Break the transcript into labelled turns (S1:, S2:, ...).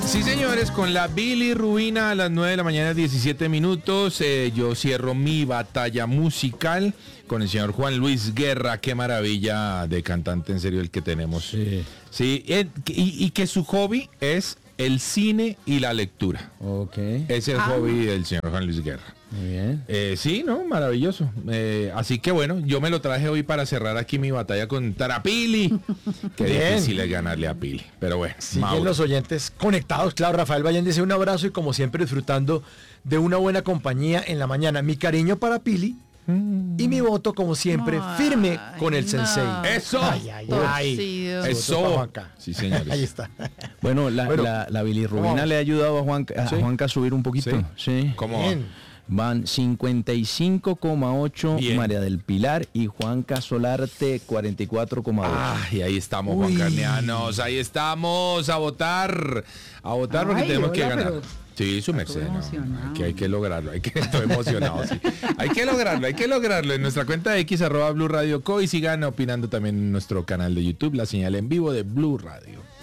S1: Sí, señores, con la bilirrubina a las 9 de la mañana, 17 minutos. Yo cierro mi batalla musical con el señor Juan Luis Guerra. Qué maravilla de cantante, en serio, el que tenemos. Sí, y que su hobby es el cine y la lectura.
S2: Ok.
S1: Es el hobby del señor Juan Luis Guerra.
S2: Muy bien.
S1: Sí, ¿no? Maravilloso. Así que bueno, yo me lo traje hoy para cerrar aquí mi batalla contra Pili. Qué difícil es ganarle a Pili. Pero bueno,
S2: siguen los oyentes conectados. Claro, Rafael Valle dice un abrazo y como siempre disfrutando de una buena compañía en la mañana. Mi cariño para Pili y mi voto como siempre firme con el sensei.
S1: ¡Eso!
S2: Eso.
S1: Sí, señores.
S2: Ahí está.
S3: Bueno, la bilirrubina le ha ayudado a Juanca a subir un poquito. Sí.
S1: ¿Cómo?
S3: Van 55,8
S1: Bien.
S3: María del Pilar y Juanca Solarte 44,2.
S1: Ay, ahí estamos, Juan Carneanos. Ahí estamos, a votar. A votar porque tenemos que ganar. Sí, su merced. No, hay que lograrlo. Estoy emocionado, sí. Hay que lograrlo. En nuestra cuenta de X @Blue Radio Co. Y sigan opinando también en nuestro canal de YouTube, la señal en vivo de Blue Radio.